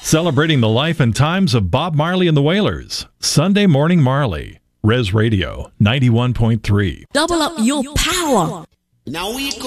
Celebrating the life and times of Bob Marley and the Wailers. Sunday Morning Marley. Res Radio 91.3. Double up your power. Now we